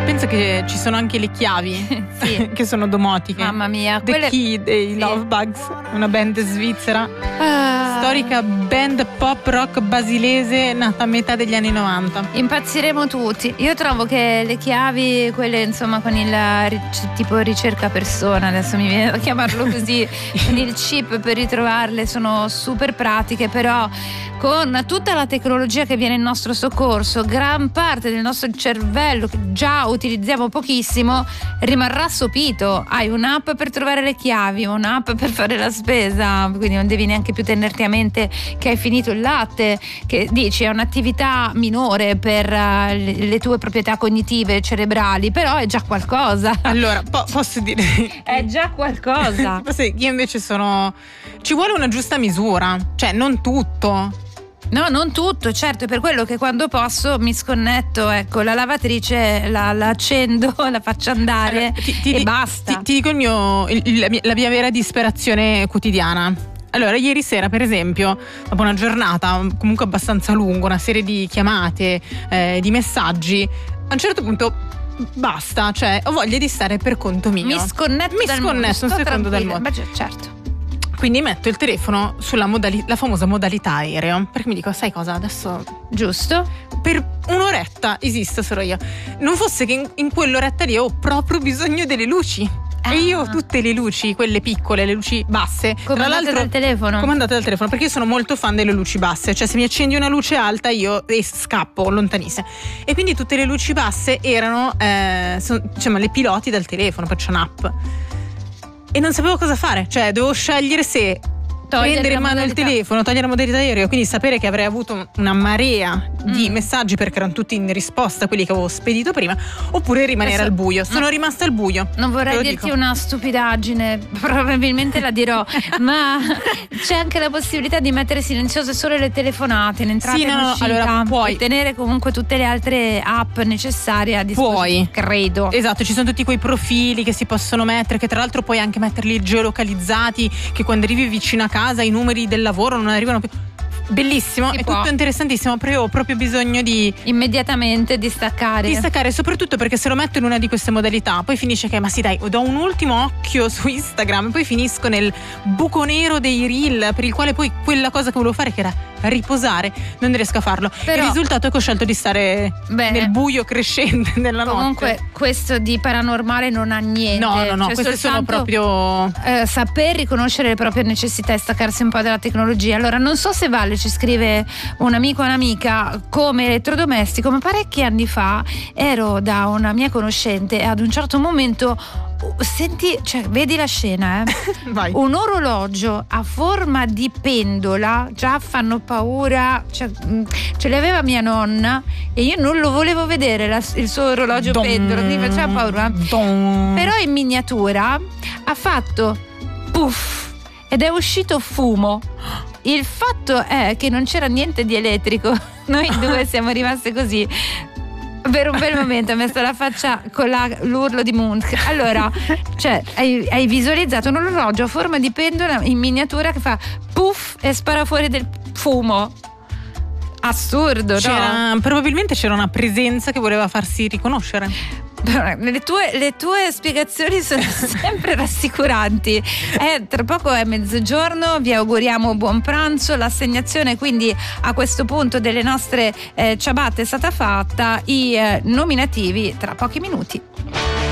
Penso che ci sono anche le chiavi Sì. che sono domotiche. Mamma mia, The Key dei sì. Love Bugs, una band svizzera, storica band pop rock basilese nata a metà degli anni 90. Impazziremo tutti. Io trovo che le chiavi, quelle insomma con il tipo ricerca persona, adesso mi viene da chiamarlo così, con il chip per ritrovarle, sono super pratiche, però con tutta la tecnologia che viene in nostro soccorso, gran parte del nostro cervello che già utilizziamo pochissimo rimarrà sopito. Hai un'app per trovare le chiavi, un'app per fare la spesa, quindi non devi neanche più tenerti a mente che hai finito il latte, che dici è un'attività minore per le tue proprietà cognitive cerebrali, però è già qualcosa. Allora, posso dire È già qualcosa. io invece ci vuole una giusta misura, cioè non tutto. No, non tutto, certo, è per quello che quando posso mi sconnetto, ecco, la lavatrice la accendo, la faccio andare, allora, basta. Ti dico la mia vera disperazione quotidiana. Allora, ieri sera, per esempio, dopo una giornata comunque abbastanza lunga, una serie di chiamate, di messaggi, a un certo punto basta, cioè ho voglia di stare per conto mio. Mi sconnetto un secondo dal mondo. Certo. Quindi metto il telefono sulla la famosa modalità aereo, perché mi dico, sai cosa, adesso giusto, per un'oretta esisto solo io. Non fosse che in quell'oretta lì ho proprio bisogno delle luci. E io ho tutte le luci, quelle piccole, le luci basse, comandate dal telefono. Comandate dal telefono, perché io sono molto fan delle luci basse, cioè se mi accendi una luce alta io scappo lontanissima. E quindi tutte le luci basse erano diciamo le piloti dal telefono, perché c'è un'app. E non sapevo cosa fare, cioè dovevo scegliere se prendere in mano il telefono, togliere la modalità aereo, quindi sapere che avrei avuto una marea di messaggi perché erano tutti in risposta a quelli che avevo spedito prima, oppure rimanere al buio. Sono rimasta al buio. Non vorrei dirti una stupidaggine, probabilmente la dirò, ma c'è anche la possibilità di mettere silenziose solo le telefonate in entrata e in uscita, allora puoi e tenere comunque tutte le altre app necessarie a disposizione. Credo. Esatto, ci sono tutti quei profili che si possono mettere, che tra l'altro puoi anche metterli geolocalizzati, che quando arrivi vicino a casa i numeri del lavoro non arrivano più. Bellissimo, è tutto interessantissimo, però io ho proprio bisogno di immediatamente distaccare, soprattutto perché se lo metto in una di queste modalità poi finisce che, ma sì dai, do un ultimo occhio su Instagram, poi finisco nel buco nero dei reel, per il quale poi quella cosa che volevo fare, che era riposare, non riesco a farlo. Però il risultato è che ho scelto di stare nel buio crescente della notte. Comunque questo di paranormale non ha niente. No, queste sono proprio saper riconoscere le proprie necessità e staccarsi un po' dalla tecnologia. Allora, non so se vale, ci scrive un amico o un'amica, come elettrodomestico, ma parecchi anni fa ero da una mia conoscente e ad un certo momento senti, cioè, vedi la scena, Vai. Un orologio a forma di pendola, già fanno paura, cioè, ce l'aveva mia nonna e io non lo volevo vedere il suo orologio pendola, mi faceva paura. Però in miniatura ha fatto puff ed è uscito fumo. Il fatto è che non c'era niente di elettrico, noi due siamo rimaste così per un bel momento, ho messo la faccia con l'urlo di Munch. Allora, cioè, hai visualizzato un orologio a forma di pendola in miniatura che fa puff e spara fuori del fumo. Assurdo, no? Probabilmente c'era una presenza che voleva farsi riconoscere. Le tue spiegazioni sono sempre rassicuranti. Tra poco è mezzogiorno, vi auguriamo buon pranzo. L'assegnazione quindi a questo punto delle nostre ciabatte è stata fatta, i nominativi tra pochi minuti.